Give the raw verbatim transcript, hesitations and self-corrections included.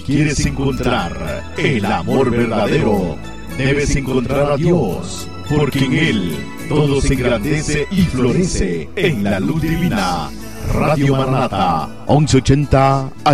quieres encontrar el amor verdadero, debes encontrar a Dios, porque en Él todo se engrandece y florece en la luz divina. Radio Maranatha, once ochenta